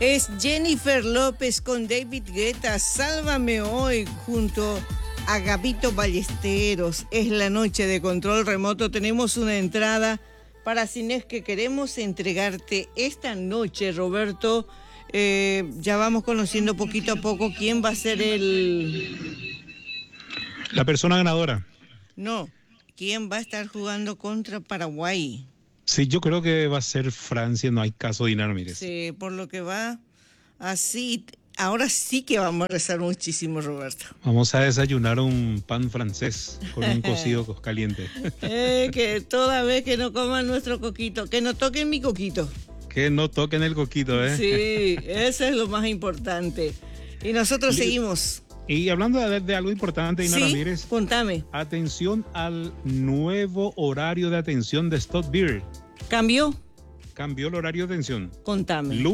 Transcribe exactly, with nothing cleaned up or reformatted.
Es Jennifer López con David Guetta, Sálvame Hoy, junto a Gabito Ballesteros. Es la noche de Control Remoto. Tenemos una entrada para cines que queremos entregarte esta noche, Roberto. Eh, ya vamos conociendo poquito a poco quién va a ser el... La persona ganadora. No, quién va a estar jugando contra Paraguay. Sí, yo creo que va a ser Francia, no hay caso de Dina Ramírez. Sí, por lo que va así, ahora sí que vamos a rezar muchísimo, Roberto. Vamos a desayunar un pan francés con un cocido caliente. Eh, que toda vez que no coman nuestro coquito, que no toquen mi coquito. Que no toquen el coquito, ¿eh? Sí, eso es lo más importante. Y nosotros Li- seguimos. Y hablando de, de algo importante, Dina Sí, Ramírez, contame. atención al nuevo horario de atención de Stop Beer. ¿Cambió? Cambió el horario de atención. Contame.